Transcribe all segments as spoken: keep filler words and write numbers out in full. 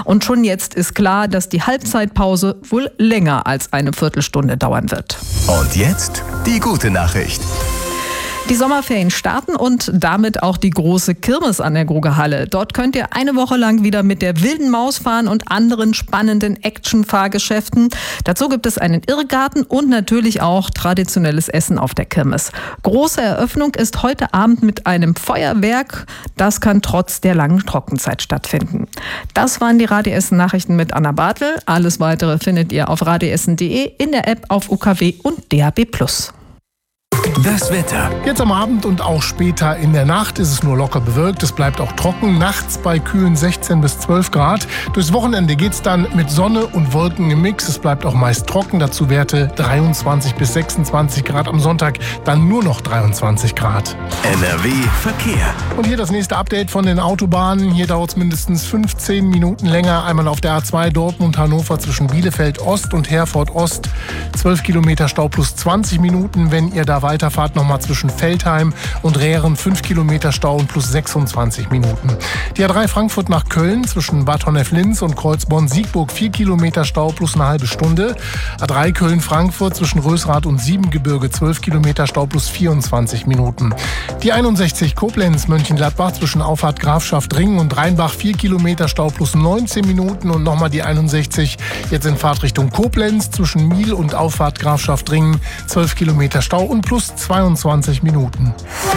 Und schon jetzt ist klar, dass die Halbzeitpause wohl länger als eine Viertelstunde dauern wird. Und jetzt die gute Nachricht. Die Sommerferien starten und damit auch die große Kirmes an der Grugehalle. Dort könnt ihr eine Woche lang wieder mit der wilden Maus fahren und anderen spannenden Action-Fahrgeschäften. Dazu gibt es einen Irrgarten und natürlich auch traditionelles Essen auf der Kirmes. Große Eröffnung ist heute Abend mit einem Feuerwerk. Das kann trotz der langen Trockenzeit stattfinden. Das waren die Radio Essen Nachrichten mit Anna Bartel. Alles weitere findet ihr auf radioessen punkt de, in der App, auf U K W und D A B plus. Das Wetter. Jetzt am Abend und auch später in der Nacht ist es nur locker bewölkt. Es bleibt auch trocken. Nachts bei kühlen sechzehn bis zwölf Grad. Durchs Wochenende geht es dann mit Sonne und Wolken im Mix. Es bleibt auch meist trocken. Dazu Werte dreiundzwanzig bis sechsundzwanzig Grad. Am Sonntag dann nur noch dreiundzwanzig Grad. N R W Verkehr. Und hier das nächste Update von den Autobahnen. Hier dauert es mindestens fünfzehn Minuten länger. Einmal auf der A zwei Dortmund-Hannover zwischen Bielefeld Ost und Herford Ost. zwölf Kilometer Stau plus zwanzig Minuten. Wenn ihr da weiterfahrt, nochmal zwischen Veltheim und Rehren fünf Kilometer Stau und plus sechsundzwanzig Minuten. Die A drei Frankfurt nach Köln zwischen Bad Honnef-Linz und Kreuzborn-Siegburg vier Kilometer Stau plus eine halbe Stunde. A drei Köln-Frankfurt zwischen Rösrath und Siebengebirge zwölf Kilometer Stau plus vierundzwanzig Minuten. Die einundsechzig Koblenz-Mönchengladbach zwischen Auffahrt Grafschaft-Ringen und Rheinbach vier Kilometer Stau plus neunzehn Minuten und nochmal die einundsechzig jetzt in Fahrtrichtung Koblenz zwischen Miel und Auffahrt Grafschaft-Ringen zwölf Kilometer Stau und plus zweiundzwanzig Minuten.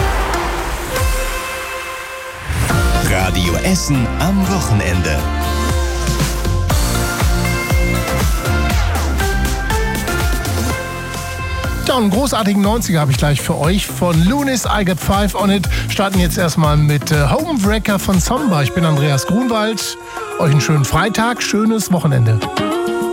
Radio Essen am Wochenende. Ja, einen großartigen neunziger habe ich gleich für euch. Von Lunis, I Got Five on It. Starten jetzt erstmal mit äh, Homewrecker von Samba. Ich bin Andreas Grunwald. Euch einen schönen Freitag, schönes Wochenende.